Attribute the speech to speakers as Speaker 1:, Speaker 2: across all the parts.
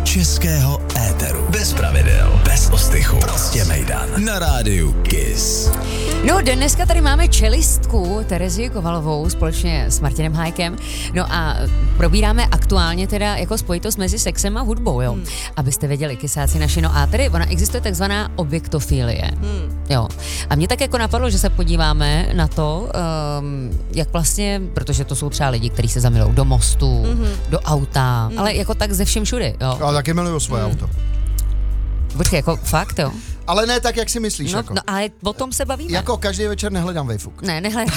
Speaker 1: českého éteru. Bez pravidel, bez ostychu. Prostě mejdan. Na rádiu Kiss.
Speaker 2: No, dneska tady máme čelistku Terezii Kovalovou společně s Martinem Hájkem. No a probíráme aktuálně teda jako spojitost mezi sexem a hudbou, jo. Abyste věděli, kysáci naši. No a tady ona existuje takzvaná objektofilie. Jo. A mě tak jako napadlo, že se podíváme na to, jak vlastně, protože to jsou třeba lidi, kteří se zamilou do mostu, do auta, ale jako tak ze všem všude, jo.
Speaker 3: Já taky miluju svoje auto.
Speaker 2: Počkej, jako fakt, jo?
Speaker 3: Ale ne tak, jak si myslíš.
Speaker 2: No,
Speaker 3: jako.
Speaker 2: no ale o tom se bavíme.
Speaker 3: Jako každý večer nehledám vejfuk.
Speaker 2: Ne, nehledám.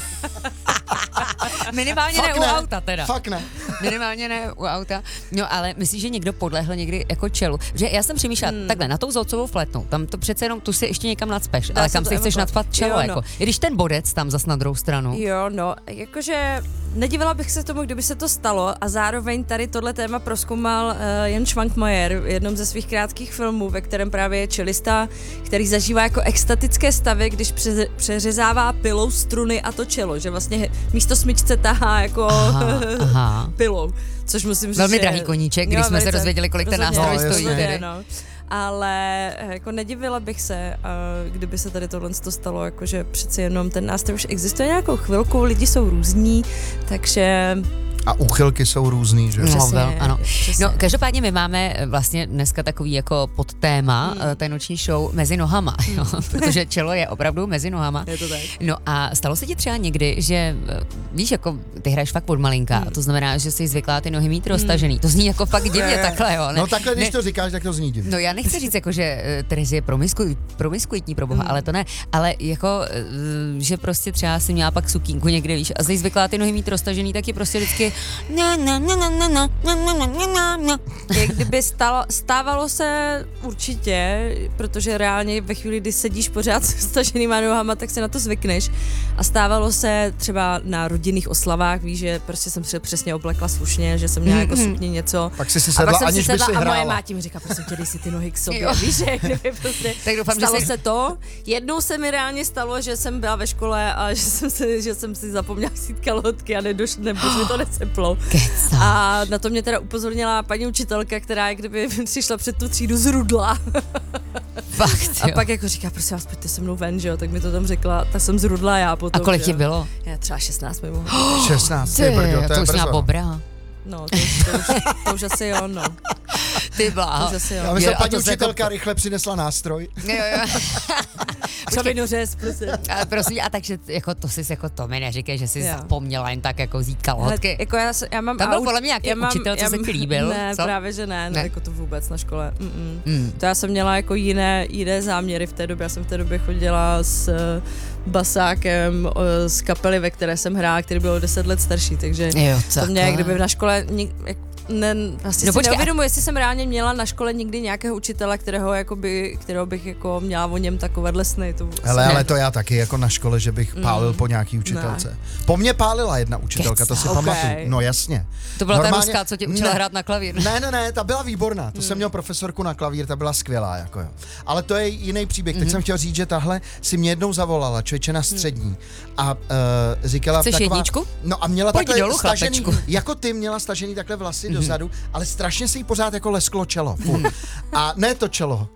Speaker 2: Minimálně
Speaker 3: Fakt
Speaker 2: ne u auta teda.
Speaker 3: Fakt ne.
Speaker 2: Minimálně ne u auta. No ale myslíš, že někdo podlehl někdy jako čelu? Že já jsem přemýšlela takhle, na tou zolcovou fletnou, tam to přece jenom tu si ještě někam nacpeš, ale kam si chceš nacpat čelo, jo, no. Jako. I když ten bodec tam zas na druhou stranu.
Speaker 4: Jo, no, jakože nedivila bych se tomu, kdyby se to stalo a zároveň tady tohle téma prozkoumal Jan Švankmajer v jednom ze svých krátkých filmů, ve kterém právě je čelista, který zažívá jako extatické stavy, když přeřezává pilou struny a to čelo, že vlastně místo smyčce tahá jako pilou, což musím říct,
Speaker 2: velmi drahý koníček, když jsme se dozvěděli, kolik ten nástroj stojí tedy.
Speaker 4: No. Ale jako nedivila bych se, kdyby se tady tohle stalo, jakože přeci jenom ten nástroj už existuje nějakou chvilku, lidi jsou různí, takže...
Speaker 3: A úchylky jsou různý, že?
Speaker 2: Přesně, ano. Přesně. No, každopádně my máme vlastně dneska takový jako podtéma té noční show mezi nohama, jo? Protože čelo je opravdu mezi nohama.
Speaker 4: Je to tak.
Speaker 2: No a stalo se ti třeba někdy, že víš, jako ty hraješ fakt od malinka, to znamená, že jsi zvyklá ty nohy mít roztažený. To zní jako fakt divně takhle, jo? Ne?
Speaker 3: No takhle, když to říkáš, tak to zní divně.
Speaker 2: No já nechci říct jako, že Terezie je promiskuitní pro boha, ale to ne. Ale jako, že prostě třeba si měla pak sukínku někde, víš, a jsi zvyklá ty nohy mít roztažený, tak je prostě vždycky
Speaker 4: jak kdyby stávalo se určitě, protože reálně ve chvíli, kdy sedíš pořád s staženýma nohama, tak se na to zvykneš. A stávalo se třeba na rodinných oslavách, víš, že prostě jsem se přesně oblekla slušně, že jsem měla jako sukni něco.
Speaker 3: Pak si sedla, aniž by si hrála.
Speaker 4: A moje máti mi říká, prosím tě, dej si ty nohy k sobě, víš, že kdyby prostě
Speaker 2: tak doufám,
Speaker 4: stalo se to. Jednou se mi reálně stalo, že jsem byla ve škole a že jsem si zapomněla vzít kalhotky a nebo mi to neseplo. A na to mě teda upozornila paní učitelka, která jak kdyby přišla před tu třídu zrudla.
Speaker 2: Fakt,
Speaker 4: a pak jako říká, prosím vás, pojďte se mnou ven, že jo, tak mi to tam řekla, tak jsem zrudla já potom.
Speaker 2: A kolik ti bylo?
Speaker 4: Já třeba 16 mi mohlo.
Speaker 3: 16, to je
Speaker 2: už na bobra.
Speaker 4: No, to už asi jo, no.
Speaker 2: Ty bláho.
Speaker 3: Já myslím, paní učitelka rychle přinesla nástroj.
Speaker 2: Jo.
Speaker 4: Přavinu řez, prosím.
Speaker 2: Prosím, a takže jako to jsi jako to mi neříkej, že jsi zapomněla jen tak jako vzít kalhotky.
Speaker 4: Jako já mám
Speaker 2: tam byl podle mě nějaký učitel, co se ti líbil.
Speaker 4: Ne, co? Právě že ne, jako to vůbec na škole. To já jsem měla jako jiné záměry v té době. Já jsem v té době chodila s basákem z kapely, ve které jsem hrála, který byl 10 let starší, takže to mě kdyby na škole asi si neuvědomuji, jestli jsem reálně měla na škole nikdy nějakého učitele, kterého bych jako měla o něm takovéhle sny.
Speaker 3: Ale to já taky jako na škole, že bych pálil po nějaký učitelce. Ne. Po mně pálila jedna učitelka, to si pamatuju. No jasně.
Speaker 2: To byla normálně, ta ruská, co tě učila hrát na klavír.
Speaker 3: Ne, ta byla výborná. To jsem měl profesorku na klavír, ta byla skvělá. Jako jo. Ale to je jiný příběh. Teď jsem chtěl říct, že tahle si mě jednou zavolala, člověče na střední. A říkala
Speaker 2: chceš
Speaker 3: taková,
Speaker 2: jedničku?
Speaker 3: No a měla takhle stažený, jako ty měla stažený takhle vlasy dozadu, ale strašně se jí pořád jako lesklo čelo. A ne to čelo.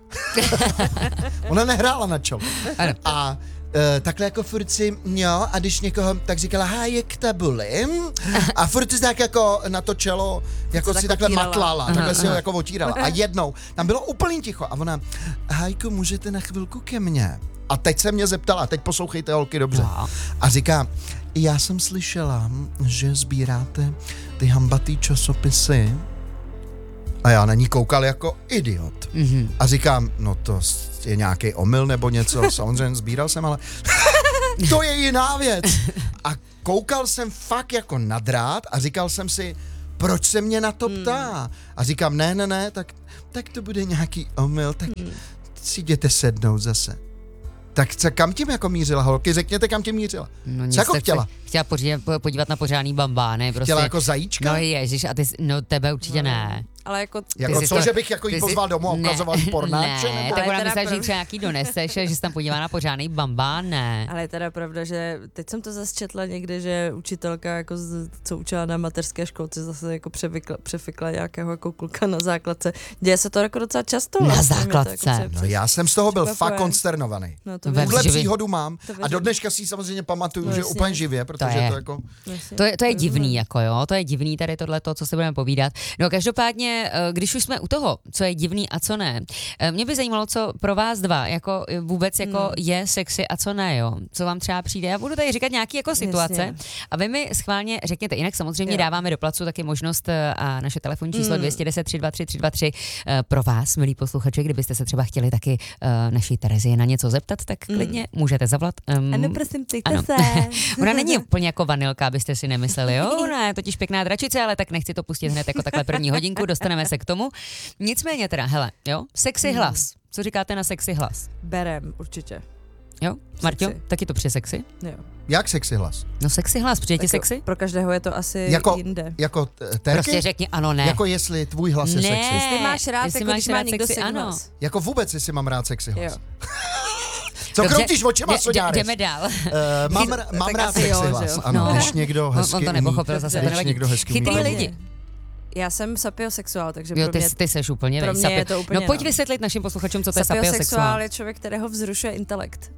Speaker 3: Ona nehrála na čelo. A takhle jako furt si, jo, a když někoho, tak říkala, hájek k tabuli, a furt si tak jako na to čelo, jako si takhle matlala, takhle si ho jako otírala. A jednou, tam bylo úplně ticho a ona, Hájku, můžete na chvilku ke mně? A teď se mě zeptala, teď poslouchejte holky dobře. A říká, já jsem slyšela, že sbíráte ty hambatý časopisy. A já na ní koukal jako idiot. A říkám, no to je nějaký omyl nebo něco, samozřejmě sbíral jsem, ale to je jiná věc. A koukal jsem fakt jako na drát a říkal jsem si, proč se mě na to ptá? A říkám, ne, tak to bude nějaký omyl, tak si jděte sednout zase. Tak kam tím jako mířila, holky? Řekněte, kam tím mířila.
Speaker 2: No,
Speaker 3: co jako chtěla?
Speaker 2: chtěla podívat na pořádný bambány. Prostě.
Speaker 3: Chtěla jako zajíčka?
Speaker 2: No ježiš, a ty, no tebe určitě ne.
Speaker 4: Ale jako
Speaker 3: co, že bych jako jí pozval domů a ukazoval pornáče?
Speaker 2: Ne, tak ona myslela, že třeba nějaký doneseš, že jsi tam podívá na pořádný bambán, ne.
Speaker 4: Ale je teda pravda, že teď jsem to zase četla někde, že učitelka, jako co učila na mateřské školce, zase jako přefikla nějakého jako kluka na základce. Děje se to jako docela často.
Speaker 2: Na základce.
Speaker 4: Jako
Speaker 3: no já jsem z toho byl fakt konsternovaný.
Speaker 4: No,
Speaker 3: tuhle příhodu mám a do dneška si ji samozřejmě pamatuju, že úplně živě, protože to jako...
Speaker 2: To je divný, jako jo, to je divný tady tohleto, co si budeme povídat. No každopádně, když už jsme u toho, co je divný a co ne, mě by zajímalo, co pro vás dva, jako vůbec jako je sexy a co ne, jo. Co vám třeba přijde. Já budu tady říkat nějaký jako situace a vy mi schválně řekněte. Jinak samozřejmě dáváme do placu taky možnost a naše telefonní číslo 210 323 323 pro vás, milí posluchači, kdybyste se třeba chtěli taky naší Terezie na něco zeptat, tak klidně můžete zavolat.
Speaker 4: Ano, prosím, ptejte se.
Speaker 2: Ona není úplně jako vanilka, abyste si nemysleli, jo, ona je totiž pěkná dračice, ale tak nechci to pustit hned jako takhle první hodinku, dostaneme se k tomu. Nicméně teda, hele, jo, sexy hlas. Co říkáte na sexy hlas?
Speaker 4: Berem, určitě.
Speaker 2: Jo, Marťo, taky to přijde sexy?
Speaker 4: Jo.
Speaker 3: Jak sexy hlas?
Speaker 2: No sexy hlas, přijde ti sexy?
Speaker 4: Pro každého je to asi jinde.
Speaker 3: Jako terky?
Speaker 2: Prostě řekni ano, ne.
Speaker 3: Jako jestli tvůj hlas je sexy.
Speaker 4: Jestli máš rád,
Speaker 2: jestli
Speaker 4: jako
Speaker 2: máš
Speaker 4: když má
Speaker 2: rád
Speaker 4: někdo
Speaker 2: sexy,
Speaker 4: sexy
Speaker 2: ano.
Speaker 4: hlas.
Speaker 3: Jako vůbec, jestli mám rád sexy hlas.
Speaker 4: Jo.
Speaker 3: Co kroutíš očima, Soňárez?
Speaker 2: Jdeme dál.
Speaker 3: Mám rád sexy hlas, ano.
Speaker 2: No.
Speaker 3: Když někdo hezky
Speaker 2: on to nepochopil zase, to nevadí. Chytrý lidi.
Speaker 4: Já jsem sapiosexuál, takže
Speaker 2: jo,
Speaker 4: pro mě...
Speaker 2: ty seš úplně
Speaker 4: pro mě je to úplně
Speaker 2: no pojď vysvětlit našim posluchačům, co to je sapiosexuál.
Speaker 4: Je člověk, kterého vzrušuje intelekt.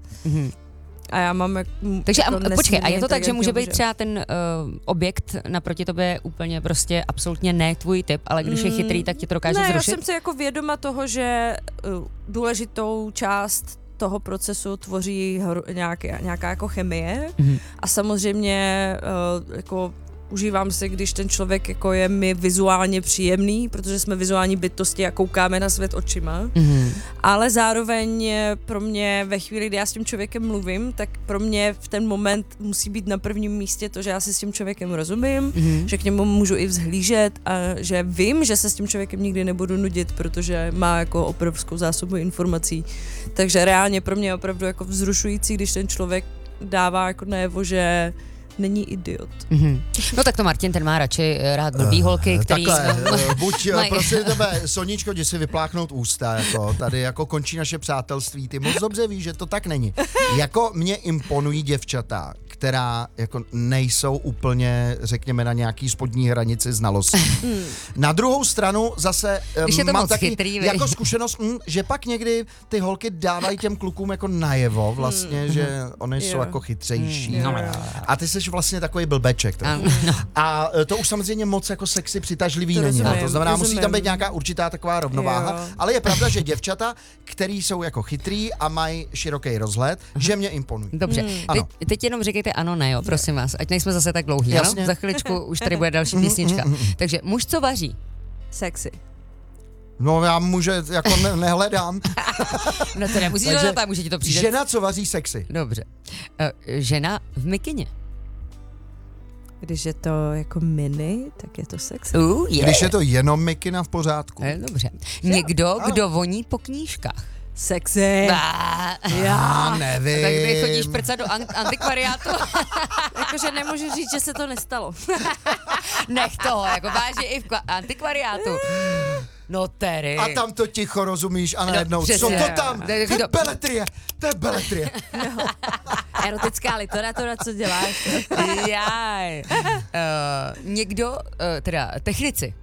Speaker 4: A já mám
Speaker 2: takže počkej, a je to tak, že může být třeba ten objekt naproti tobě úplně prostě absolutně ne tvůj typ, ale když je chytrý, tak tě to dokáže zrušit?
Speaker 4: Já jsem si jako vědoma toho, že důležitou část toho procesu tvoří nějaká jako chemie a samozřejmě jako užívám si, když ten člověk jako je mi vizuálně příjemný, protože jsme vizuální bytosti a koukáme na svět očima, ale zároveň pro mě ve chvíli, kdy já s tím člověkem mluvím, tak pro mě v ten moment musí být na prvním místě to, že já si s tím člověkem rozumím, že k němu můžu i vzhlížet a že vím, že se s tím člověkem nikdy nebudu nudit, protože má jako obrovskou zásobu informací. Takže reálně pro mě je opravdu jako vzrušující, když ten člověk dává jako najevo, že není idiot.
Speaker 2: No tak to Martin, ten má radši rád blbý holky, který...
Speaker 3: Takhle, buď prosím tebe, Soničko, jdi si vypláchnout ústa, jako tady jako končí naše přátelství, ty moc dobře víš, že to tak není. Jako mě imponují děvčata, která jako nejsou úplně, řekněme, na nějaký spodní hranici znalostí. Na druhou stranu zase mám taky chytrý, jako zkušenost, že pak někdy ty holky dávají těm klukům jako najevo vlastně, že oni jsou jako chytřejší. A ty jsi vlastně takový blbeček. A to už samozřejmě moc jako sexy přitažlivý není. To znamená, musí tam být nějaká určitá taková rovnováha, ale je pravda, že děvčata, který jsou jako chytrý a mají široký rozhled, že mě imponují.
Speaker 2: Dobře, teď jenom říkejte ano, ne, jo, prosím vás, ať nejsme zase tak dlouhý, ano? Za chviličku už tady bude další písnička. Takže muž, co vaří?
Speaker 4: Sexy.
Speaker 3: No já muže jako nehledám.
Speaker 2: No to nemusíš hledat, tak může ti to přijde.
Speaker 3: Žena, co vaří sexy.
Speaker 2: Dobře. Žena v mikině.
Speaker 4: Když je to jako mini, tak je to sexy.
Speaker 3: Když je to jenom mikina, v pořádku.
Speaker 2: Dobře. Někdo, kdo voní po knížkách.
Speaker 4: Sexy.
Speaker 3: Já nevím.
Speaker 2: Tak ty chodíš prcat do antikvariátu?
Speaker 4: Jakože nemůžu říct, že se to nestalo.
Speaker 2: Nech toho, jako vážně i v antikvariátu. No tedy.
Speaker 3: A tam to ticho rozumíš a najednou, co to tam? To je beletrie.
Speaker 4: No. Erotická literatura, co děláš?
Speaker 2: Jaj. Někdo, teda technici.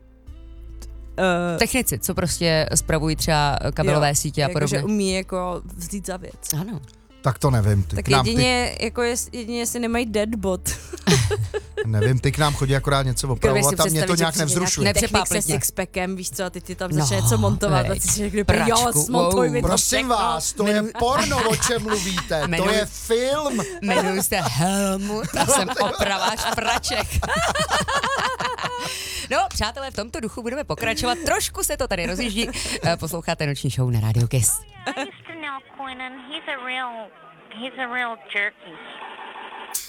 Speaker 2: Technici, co prostě spravují třeba kabelové sítě a podobně.
Speaker 4: Že umí jako vzít za věc.
Speaker 2: Ano.
Speaker 3: Tak to nevím.
Speaker 4: Tak jedině, jako jedině jestli nemají deadbot.
Speaker 3: Nevím, ty k nám chodí akorát něco opravovat a mě to nějak nevzrušuje.
Speaker 4: Technik se sixpackem, víš co, a teď ti tam začne něco montovat a ty si řekne, jo, smontuj mi to.
Speaker 3: Prosím vás, to je porno, o čem mluvíte, to je film.
Speaker 2: Jmenuji se Helmut a jsem opravář praček. No, přátelé, v tomto duchu budeme pokračovat. Trošku se to tady rozjíždí. Posloucháte noční show na Radio Kiss.
Speaker 5: I used to know Quinnan. He's a real jerky.